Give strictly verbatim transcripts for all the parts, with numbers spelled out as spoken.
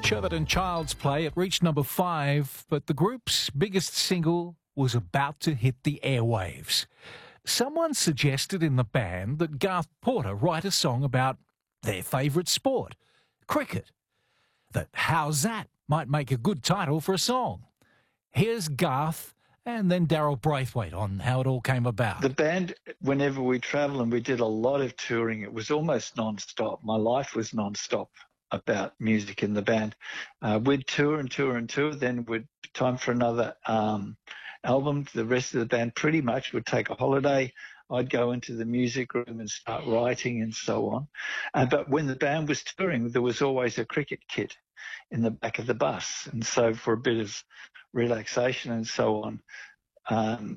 Sherbet and Child's Play, it reached number five, but the group's biggest single was about to hit the airwaves. Someone suggested in the band that Garth Porter write a song about their favourite sport, cricket. That How's That might make a good title for a song. Here's Garth and then Daryl Braithwaite on how it all came about. The band, whenever we travel, and we did a lot of touring, it was almost non-stop. My life was non-stop about music in the band. Uh, we'd tour and tour and tour, then we'd time for another um, album. The rest of the band pretty much would take a holiday. I'd go into the music room and start writing and so on. Uh, but when the band was touring, there was always a cricket kit in the back of the bus. And so for a bit of relaxation and so on, um,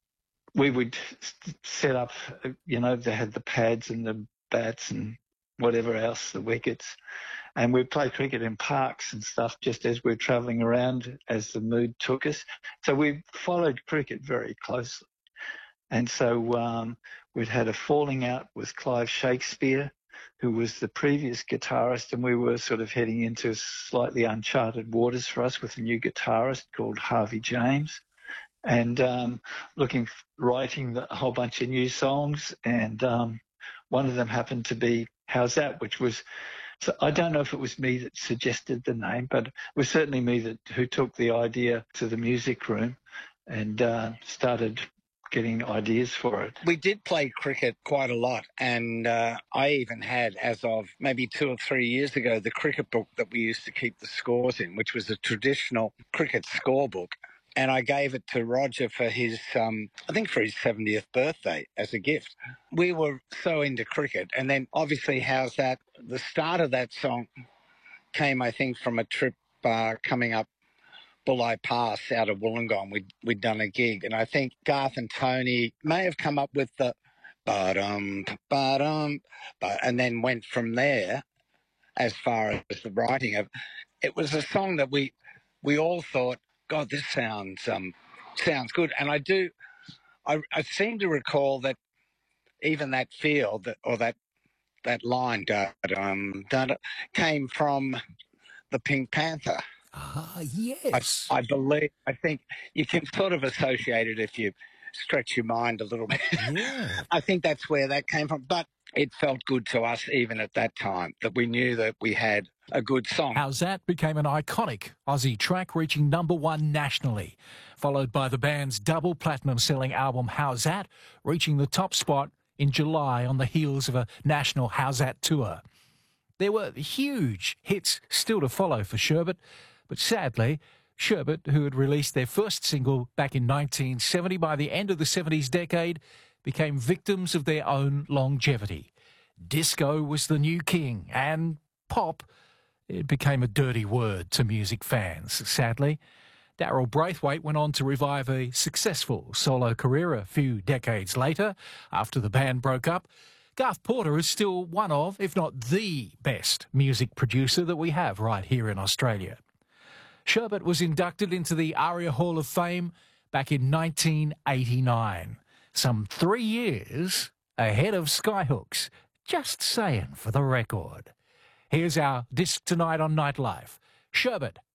we would set up, you know, they had the pads and the bats and whatever else, the wickets, and we'd play cricket in parks and stuff just as we we're travelling around as the mood took us. So we followed cricket very closely. And so um, we'd had a falling out with Clive Shakespeare, who was the previous guitarist, and we were sort of heading into slightly uncharted waters for us with a new guitarist called Harvey James, and um, looking, writing a whole bunch of new songs, and um, one of them happened to be How's That, which was, so I don't know if it was me that suggested the name, but it was certainly me that who took the idea to the music room and uh, started getting ideas for it. We did play cricket quite a lot, and uh, I even had, as of maybe two or three years ago, the cricket book that we used to keep the scores in, which was a traditional cricket scorebook. And I gave it to Roger for his, um, I think for his seventieth birthday as a gift. We were so into cricket. And then obviously How's That, the start of that song came, I think, from a trip uh, coming up Bulli Pass out of Wollongong. We'd, we'd done a gig. And I think Garth and Tony may have come up with the ba-dum, ba-dum, ba, and then went from there as far as the writing of. It was a song that we we all thought, God, this sounds um, sounds good. And I do, I, I seem to recall that even that feel that or that that line da, dum, da, da, came from the Pink Panther. Ah, yes. I, I believe, I think you can sort of associate it if you stretch your mind a little bit. Yeah. I think that's where that came from. But it felt good to us even at that time that we knew that we had a good song. How's That became an iconic Aussie track, reaching number one nationally, followed by the band's double platinum selling album How's That, reaching the top spot in July on the heels of a national How's That tour. There were huge hits still to follow for Sherbet, but sadly, Sherbet, who had released their first single back in nineteen seventy, by the end of the seventies decade, became victims of their own longevity. Disco was the new king, and pop, it became a dirty word to music fans, sadly. Daryl Braithwaite went on to revive a successful solo career a few decades later, after the band broke up. Garth Porter is still one of, if not the best music producer that we have right here in Australia. Sherbet was inducted into the ARIA Hall of Fame back in nineteen eighty-nine, some three years ahead of Skyhooks. Just saying for the record. Here's our disc tonight on Nightlife. Sherbet,